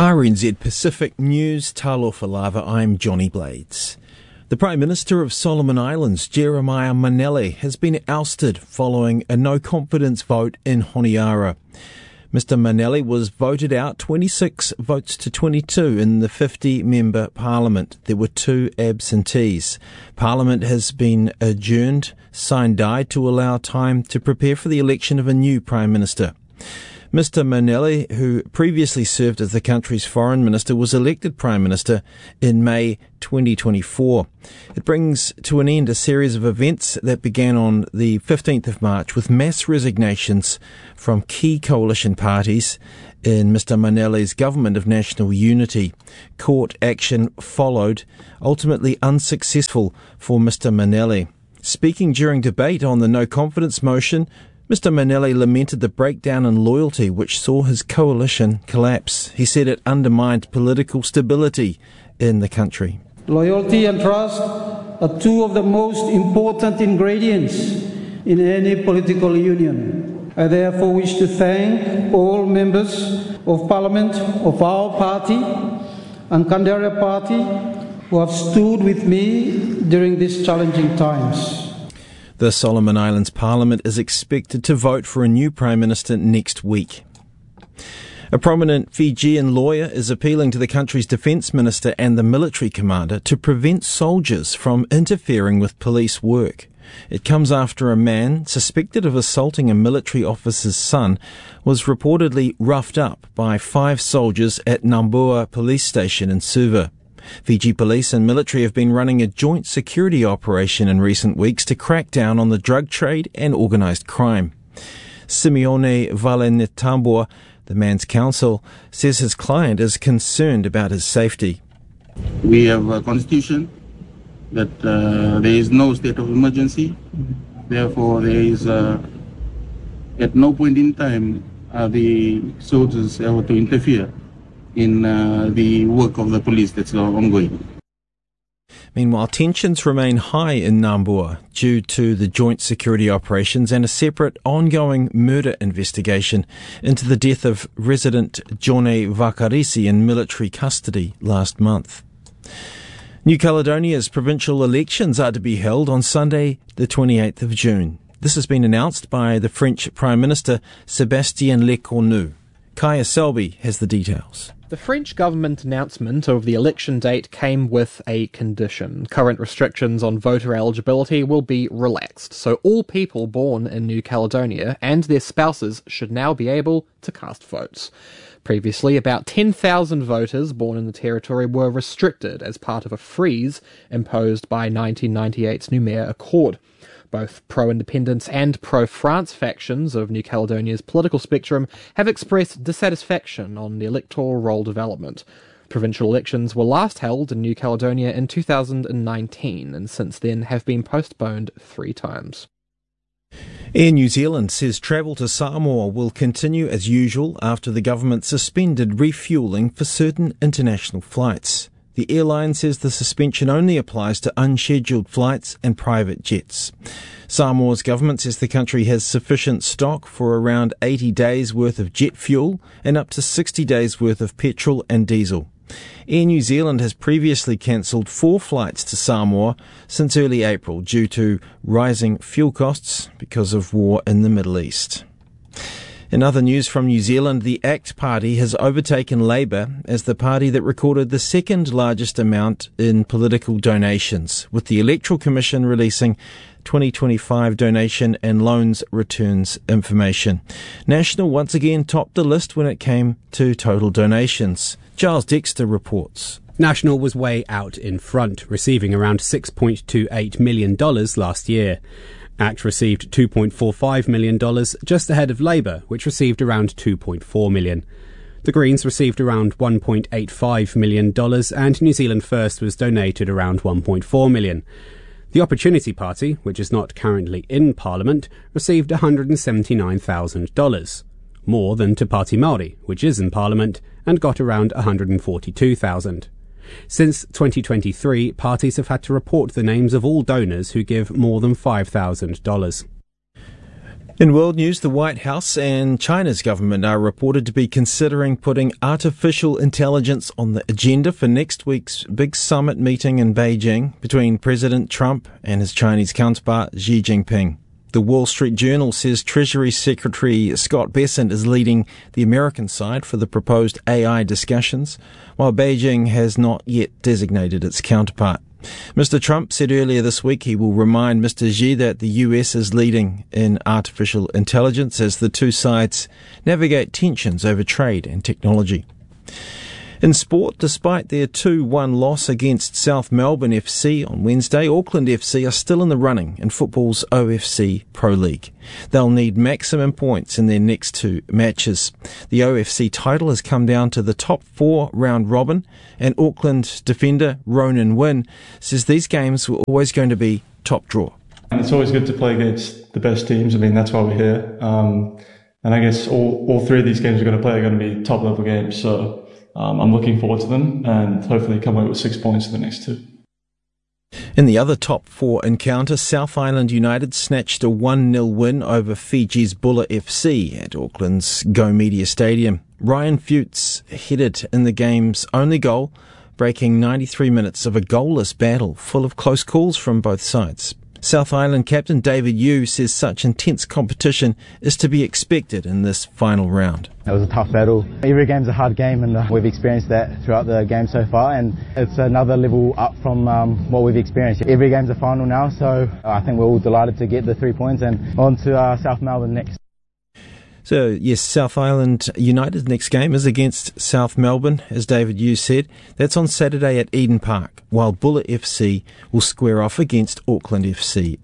RNZ Pacific News, Talofa Lava, I'm Johnny Blades. The Prime Minister of Solomon Islands, Jeremiah Manele, has been ousted following a no-confidence vote in Honiara. Mr Manele was voted out 26 votes to 22 in the 50-member Parliament. There were 2 absentees. Parliament has been adjourned, sine die, to allow time to prepare for the election of a new Prime Minister. Mr Manele, who previously served as the country's foreign minister, was elected Prime Minister in May 2024. It brings to an end a series of events that began on the 15th of March with mass resignations from key coalition parties in Mr Manele's government of national unity. Court action followed, ultimately unsuccessful for Mr Manele. Speaking during debate on the no-confidence motion, Mr Manele lamented the breakdown in loyalty which saw his coalition collapse. He said it undermined political stability in the country. Loyalty and trust are 2 of the most important ingredients in any political union. I therefore wish to thank all members of Parliament of our party and Canberra Party who have stood with me during these challenging times. The Solomon Islands Parliament is expected to vote for a new Prime Minister next week. A prominent Fijian lawyer is appealing to the country's Defence Minister and the military commander to prevent soldiers from interfering with police work. It comes after a man suspected of assaulting a military officer's son was reportedly roughed up by 5 soldiers at Nambua police station in Suva. Fiji police and military have been running a joint security operation in recent weeks to crack down on the drug trade and organised crime. Simeone Valenetambua, the man's counsel, says his client is concerned about his safety. We have a constitution that there is no state of emergency. Therefore, there is at no point in time are the soldiers able to interfere in the work of the police that's ongoing. Meanwhile, tensions remain high in Nambua due to the joint security operations and a separate ongoing murder investigation into the death of resident Jone Vakarisi in military custody last month. New Caledonia's provincial elections are to be held on Sunday, the 28th of June. This has been announced by the French Prime Minister Sébastien Lecornu. Kaya Selby has the details. The French government announcement of the election date came with a condition. Current restrictions on voter eligibility will be relaxed, so all people born in New Caledonia and their spouses should now be able to cast votes. Previously, about 10,000 voters born in the territory were restricted as part of a freeze imposed by 1998's Nouméa Accord. Both pro-independence and pro-France factions of New Caledonia's political spectrum have expressed dissatisfaction on the electoral roll development. Provincial elections were last held in New Caledonia in 2019 and since then have been postponed 3 times. Air New Zealand says travel to Samoa will continue as usual after the government suspended refuelling for certain international flights. The airline says the suspension only applies to unscheduled flights and private jets. Samoa's government says the country has sufficient stock for around 80 days' worth of jet fuel and up to 60 days' worth of petrol and diesel. Air New Zealand has previously cancelled 4 flights to Samoa since early April due to rising fuel costs because of war in the Middle East. In other news from New Zealand, the ACT Party has overtaken Labour as the party that recorded the second largest amount in political donations, with the Electoral Commission releasing 2025 donation and loans returns information. National once again topped the list when it came to total donations. Giles Dexter reports. National was way out in front, receiving around $6.28 million last year. ACT received $2.45 million, just ahead of Labour, which received around $2.4 million. The Greens received around $1.85 million, and New Zealand First was donated around $1.4 million. The Opportunity Party, which is not currently in Parliament, received $179,000, more than Te Pāti Māori, which is in Parliament, and got around $142,000. Since 2023, parties have had to report the names of all donors who give more than $5,000. In world news, the White House and China's government are reported to be considering putting artificial intelligence on the agenda for next week's big summit meeting in Beijing between President Trump and his Chinese counterpart Xi Jinping. The Wall Street Journal says Treasury Secretary Scott Bessent is leading the American side for the proposed AI discussions, while Beijing has not yet designated its counterpart. Mr. Trump said earlier this week he will remind Mr. Xi that the US is leading in artificial intelligence as the two sides navigate tensions over trade and technology. In sport, despite their 2-1 loss against South Melbourne FC on Wednesday, Auckland FC are still in the running in football's OFC Pro League. They'll need maximum points in their next two matches. The OFC title has come down to the top 4 round robin, and Auckland defender Ronan Wynn says these games were always going to be top draw. It's always good to play against the best teams. I mean, that's why we're here. And I guess all three of these games we're going to play are going to be top level games. So I'm looking forward to them and hopefully come away with 6 points in the next two. In the other top 4 encounter, South Island United snatched a 1-0 win over Fiji's Bulla FC at Auckland's Go Media Stadium. Ryan Fuchs headed in the game's only goal, breaking 93 minutes of a goalless battle full of close calls from both sides. South Island captain David Yu says such intense competition is to be expected in this final round. It was a tough battle. Every game's a hard game, and we've experienced that throughout the game so far, and it's another level up from what we've experienced. Every game's a final now, so I think we're all delighted to get the 3 points and on to South Melbourne next. So, yes, South Island United's next game is against South Melbourne, as David Yu said. That's on Saturday at Eden Park, while Bulla FC will square off against Auckland FC.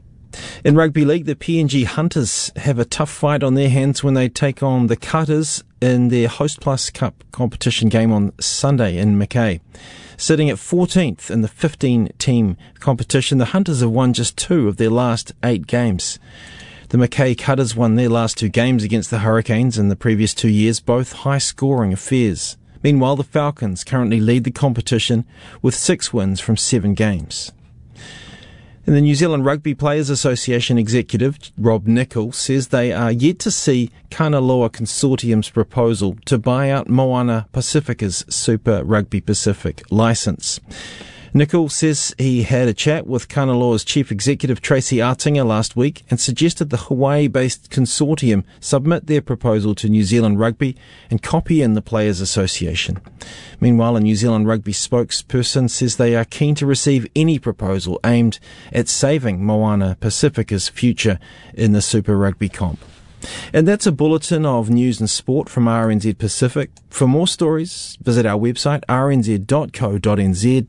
In rugby league, the PNG Hunters have a tough fight on their hands when they take on the Cutters in their Host Plus Cup competition game on Sunday in Mackay. Sitting at 14th in the 15-team competition, the Hunters have won just 2 of their last 8 games. The Mackay Cutters won their last 2 games against the Hurricanes in the previous 2 years, both high-scoring affairs. Meanwhile, the Falcons currently lead the competition with 6 wins from 7 games. And the New Zealand Rugby Players Association executive, Rob Nichol, says they are yet to see Kanaloa Consortium's proposal to buy out Moana Pacifica's Super Rugby Pacific licence. Nichol says he had a chat with Kanaloa's chief executive Tracy Artinga last week and suggested the Hawaii-based consortium submit their proposal to New Zealand Rugby and copy in the Players Association. Meanwhile, a New Zealand Rugby spokesperson says they are keen to receive any proposal aimed at saving Moana Pacifica's future in the Super Rugby comp. And that's a bulletin of news and sport from RNZ Pacific. For more stories, visit our website rnz.co.nz/Pacific.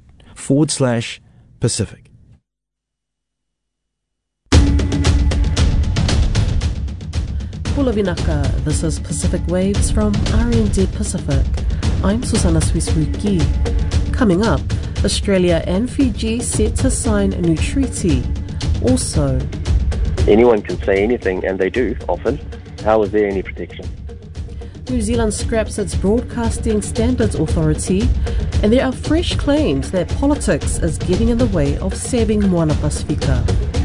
Pula Vinaka, this is Pacific Waves from RNZ Pacific. I'm Susanna Swiswiki. Coming up, Australia and Fiji set to sign a new treaty. Also, anyone can say anything, and they do often. How is there any protection? New Zealand scraps its Broadcasting Standards Authority, and there are fresh claims that politics is getting in the way of saving Moana Pacifica.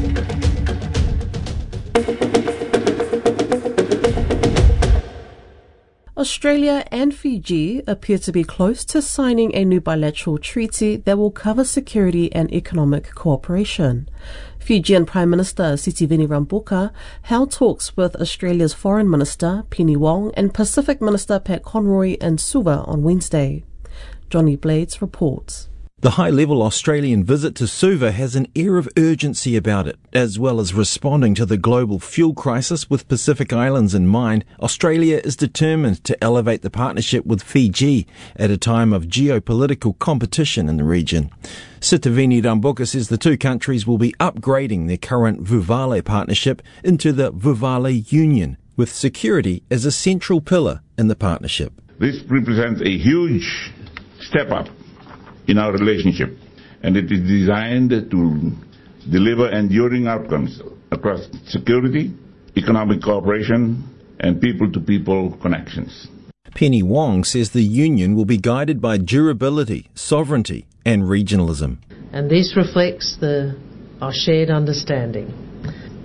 Australia and Fiji appear to be close to signing a new bilateral treaty that will cover security and economic cooperation. Fijian Prime Minister Sitiveni Rabuka held talks with Australia's Foreign Minister Penny Wong and Pacific Minister Pat Conroy in Suva on Wednesday. Johnny Blades reports. The high-level Australian visit to Suva has an air of urgency about it. As well as responding to the global fuel crisis with Pacific Islands in mind, Australia is determined to elevate the partnership with Fiji at a time of geopolitical competition in the region. Sitiveni Rabuka says the two countries will be upgrading their current Vuvale partnership into the Vuvale Union, with security as a central pillar in the partnership. This represents a huge step up in our relationship, and it is designed to deliver enduring outcomes across security, economic cooperation, and people-to-people connections. Penny Wong says the union will be guided by durability, sovereignty, and regionalism. And this reflects our shared understanding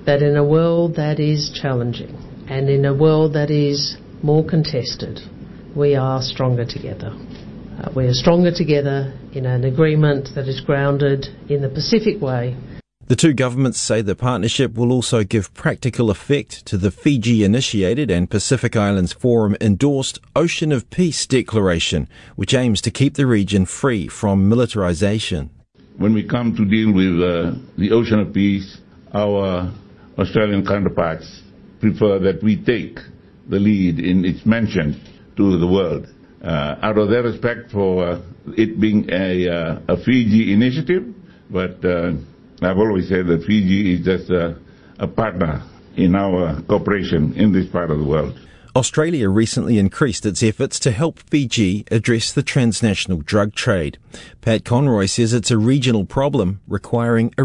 that in a world that is challenging and in a world that is more contested, we are stronger together. We are stronger together in an agreement that is grounded in the Pacific Way. The two governments say the partnership will also give practical effect to the Fiji-initiated and Pacific Islands Forum-endorsed Ocean of Peace Declaration, which aims to keep the region free from militarisation. When we come to deal with the Ocean of Peace, our Australian counterparts prefer that we take the lead in its mention to the world. Out of their respect for it being a Fiji initiative, but I've always said that Fiji is just a partner in our cooperation in this part of the world. Australia recently increased its efforts to help Fiji address the transnational drug trade. Pat Conroy says it's a regional problem requiring a